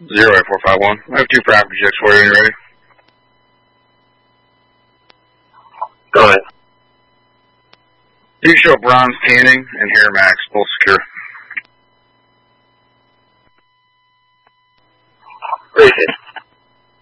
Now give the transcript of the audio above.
08451. I have 2 property checks for you. Are you ready? Go ahead. Do you show bronze tanning and hair max, both secure?